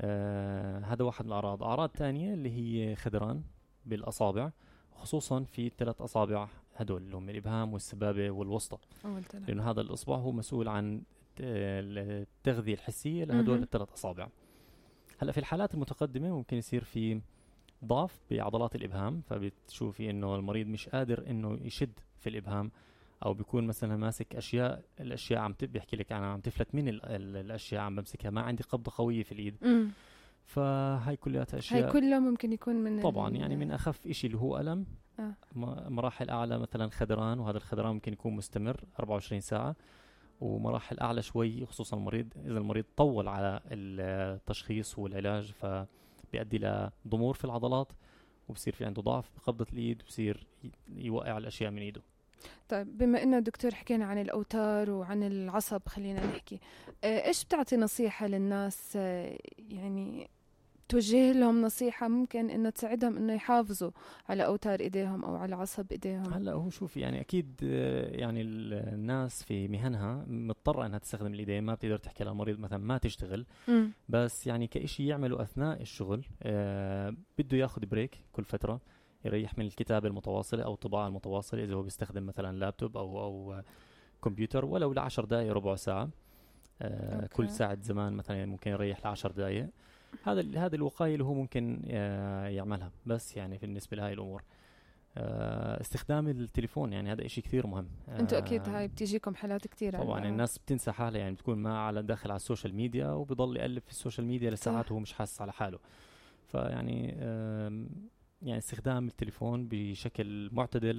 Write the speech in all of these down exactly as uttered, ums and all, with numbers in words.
آه هذا واحد من الأعراض. أعراض تانية اللي هي خدران بالأصابع، خصوصا في الثلاث أصابع هدول اللي هم الإبهام والسبابة والوسطى، لأنه هذا الإصبع هو مسؤول عن التغذية الحسية لهدول الثلاث أصابع. هلا في الحالات المتقدمة ممكن يصير في ضعف بعضلات الإبهام، فبتشوفي إنه المريض مش قادر إنه يشد في الإبهام، أو بيكون مثلا ماسك أشياء الأشياء عم بيحكي لك أنا عم تفلت من ال ال الأشياء عم بمسكها، ما عندي قبضة قوية في الإيد. مم. فهاي كلها أشياء هاي كلها ممكن يكون من طبعا يعني من أخف إشي اللي هو ألم. آه. مراحل أعلى مثلا خدران، وهذا الخدران ممكن يكون مستمر أربعة وعشرين ساعة. ومراحل أعلى شوي خصوصا المريض إذا المريض طول على التشخيص والعلاج، فبيؤدي لضمور في العضلات، وبصير في عنده ضعف بقبضة الإيد، وبصير يوقع الأشياء من إيده. طيب بما إنه دكتور حكينا عن الأوتار وعن العصب، خلينا نحكي آه إيش بتعطي نصيحة للناس، آه يعني توجه لهم نصيحة ممكن إنه تساعدهم إنه يحافظوا على أوتار إيديهم أو على عصب إيديهم؟ هلا هو شوف يعني أكيد يعني الناس في مهنها مضطرة أنها تستخدم الإيدين، ما بتقدر تحكي للمريض مثلا ما تشتغل. م. بس يعني كإشي يعمله أثناء الشغل، آه بده ياخد بريك كل فترة، يريح من الكتابة المتواصلة أو الطباعة المتواصلة إذا هو بيستخدم مثلا لابتوب أو أو كمبيوتر، ولو لعشر دقائق ربع ساعة. آه كل ساعة زمان مثلا ممكن يريح لعشر دقائق. هذا هذا الوقاية اللي هو ممكن يعملها. بس يعني في بالنسبة لهاي الأمور استخدام التليفون يعني هذا إشي كثير مهم. أنتوا أكيد هاي بتيجيكم حالات كثيرة طبعا. الناس بتنسى حالها، يعني بتكون ما على داخل على السوشيال ميديا وبيضل يقلب في السوشيال ميديا لساعات وهو مش حاسس على حاله. فيعني يعني استخدام التليفون بشكل معتدل،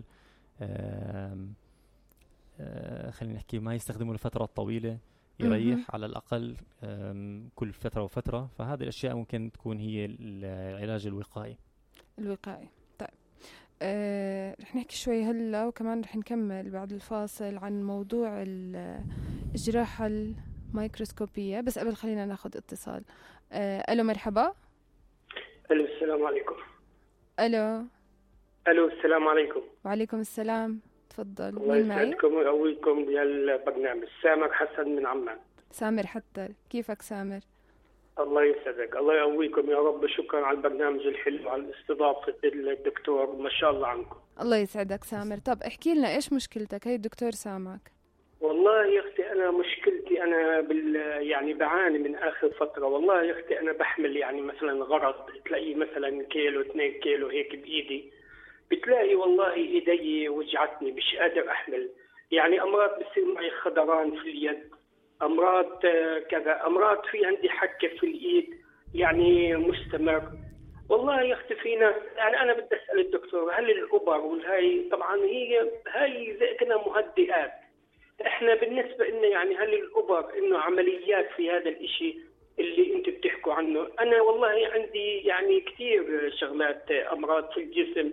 خلينا نحكي ما يستخدمه لفترات طويلة، يريح م-م. على الأقل كل فترة وفترة. فهذه الأشياء ممكن تكون هي العلاج الوقائي. الوقائي. طيب أه رح نحكي شوي هلا، وكمان رح نكمل بعد الفاصل عن موضوع الجراحة الميكروسكوبية. بس قبل خلينا ناخد اتصال. أه ألو مرحبا. ألو السلام عليكم. ألو ألو السلام عليكم. وعليكم السلام، تفضل. الله يسعدكم ويقويكم بهالبرنامج. سامر حسن من عمان. سامر حتى، كيفك سامر؟ الله يسعدك، الله يقويكم يا رب. شكرا على البرنامج الحلو وعلى الاستضافة الدكتور، ما شاء الله عنكم. الله يسعدك سامر. طب احكي لنا ايش مشكلتك؟ هي الدكتور سامعك. والله يا اختي انا مشكلتي انا بال يعني بعاني من اخر فتره. والله يا اختي انا بحمل يعني مثلا غرض، تلاقي مثلا كيلو اثنين كيلو هيك بايدي، بتلاقي والله ايدي وجعتني مش قادر احمل. يعني امراض بصير معي خضران في اليد، امراض كذا، امراض في عندي حكه في الايد يعني مستمر. والله يا اختي في ناس يعني انا بدي اسال الدكتور هل الابر والهاي طبعا هي هاي زي كنا مهدئات، احنا بالنسبه لنا يعني هل الابر انه عمليات في هذا الاشي اللي انت بتحكوا عنه؟ انا والله عندي يعني كثير شغلات امراض في الجسم،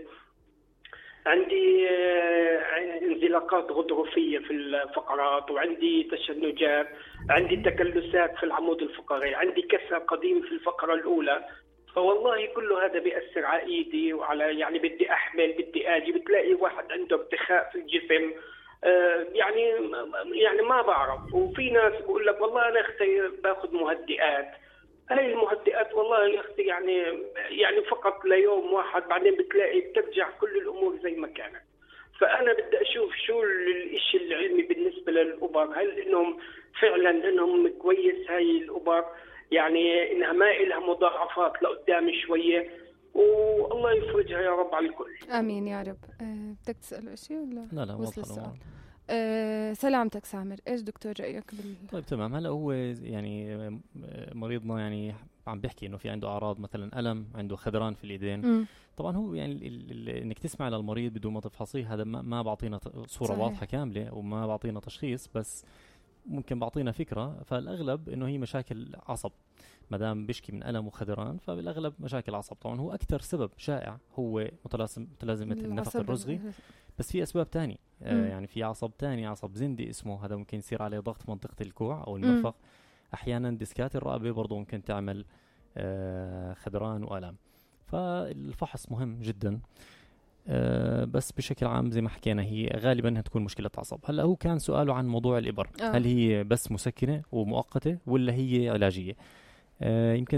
عندي انزلاقات غضروفيه في الفقرات، وعندي تشنجات، عندي تكلسات في العمود الفقري، عندي كسر قديم في الفقره الاولى. فوالله كل هذا بيأثر على ايدي وعلى يعني بدي احمل بدي اجي، بتلاقي واحد عنده ارتخاء في الجسم آه يعني يعني ما بعرف. وفي ناس بقول لك والله انا اختي باخذ مهدئات، هاي المهدئات والله يا اختي يعني يعني فقط ليوم واحد، بعدين بتلاقي بترجع كل الامور زي ما كانت. فانا بدي اشوف شو الشيء العلمي بالنسبه للابر، هل انهم فعلا انهم كويس هاي الابر، يعني انها ما لها مضاعفات لقدام شويه، والله يفرجها يا رب على الكل. امين يا رب. أه بدك تسال شيء ولا؟ لا لا وصل السؤال. أه سلامتك سامر، ايش دكتور رايك بال... طيب تمام. هلا هو يعني مريضنا يعني عم بيحكي انه في عنده اعراض مثلا الم، عنده خدران في الايدين. م. طبعا هو يعني ال ال انك تسمع للمريض بدون ما تفحصيه هذا ما, ما بعطينا صوره صحيح. واضحه كامله وما بعطينا تشخيص، بس ممكن بعطينا فكره. فالاغلب انه هي مشاكل عصب، ما دام بيشكي من الم وخدران فبالاغلب مشاكل عصب. طبعا هو اكثر سبب شائع هو متلازم متلازمه النفق الرزغي، بس في اسباب تانية. آه يعني في عصب تاني، عصب زندي اسمه، هذا ممكن يصير عليه ضغط منطقه الكوع او المرفق. م. احيانا ديسكات الرقبه برضو ممكن تعمل آه خدران والام. فالفحص مهم جدا. آه بس بشكل عام زي ما حكينا هي غالبا انها تكون مشكله عصب. هلا هو كان سؤاله عن موضوع الابر، آه. هل هي بس مسكنه ومؤقته ولا هي علاجيه؟ آه يمكن